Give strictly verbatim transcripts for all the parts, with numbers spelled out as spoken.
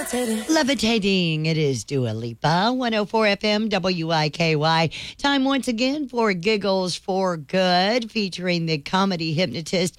Levitating. Levitating. It is Dua Lipa, one oh four F M, W I K Y. Time once again for Giggles for Good, featuring the comedy hypnotist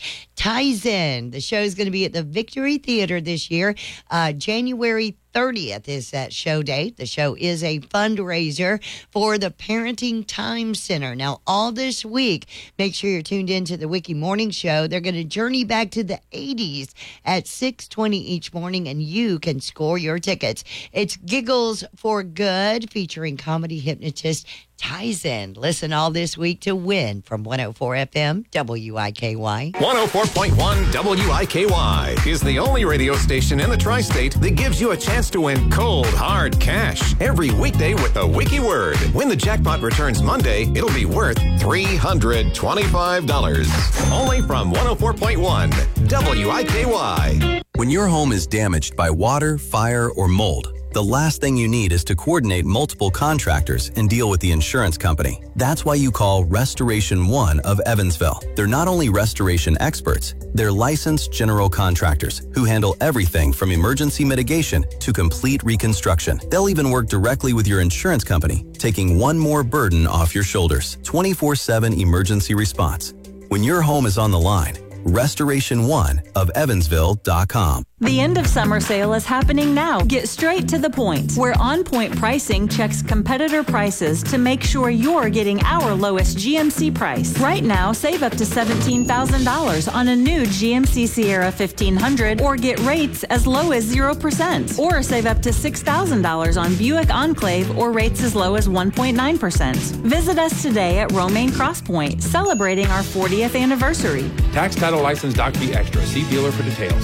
Tyson. The show is going to be at the Victory Theater this year. Uh, January thirtieth is that show date. The show is a fundraiser for the Parenting Time Center. Now, all this week, make sure you're tuned in to the Wiki Morning Show. They're going to journey back to the eighties at six twenty each morning, and you can score your tickets. It's Giggles for Good, featuring comedy hypnotist Tyson. Listen all this week to win from one oh four F M, W I K Y. one oh four point one W I K Y is the only radio station in the tri-state that gives you a chance to win cold, hard cash every weekday with the Wiki Word. When the jackpot returns Monday, it'll be worth three hundred twenty-five dollars. Only from one oh four point one W I K Y. When your home is damaged by water, fire, or mold, the last thing you need is to coordinate multiple contractors and deal with the insurance company. That's why you call Restoration One of Evansville. They're not only restoration experts, they're licensed general contractors who handle everything from emergency mitigation to complete reconstruction. They'll even work directly with your insurance company, taking one more burden off your shoulders. twenty-four seven emergency response. When your home is on the line, Restoration One of Evansville dot com. The end of summer sale is happening now. Get straight to the point, where On Point Pricing checks competitor prices to make sure you're getting our lowest G M C price. Right now, save up to seventeen thousand dollars on a new G M C Sierra fifteen hundred, or get rates as low as zero percent. Or save up to six thousand dollars on Buick Enclave, or rates as low as one point nine percent. Visit us today at Romaine Cross Point, celebrating our fortieth anniversary. Tax title license Doc B Extra. See dealer for details.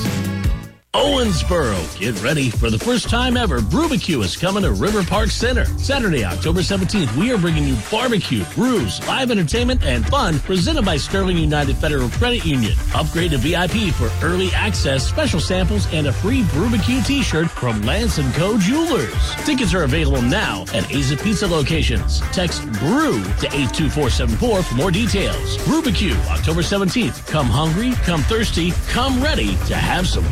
Owensboro, get ready for the first time ever. Brubacue is coming to River Park Center. Saturday, October seventeenth, we are bringing you barbecue, brews, live entertainment, and fun presented by Sterling United Federal Credit Union. Upgrade to V I P for early access, special samples, and a free Brubacue t-shirt from Lance and Co. Jewelers. Tickets are available now at Aza Pizza locations. Text BREW to eight two four seven four for more details. Brubacue, October seventeenth. Come hungry, come thirsty, come ready to have some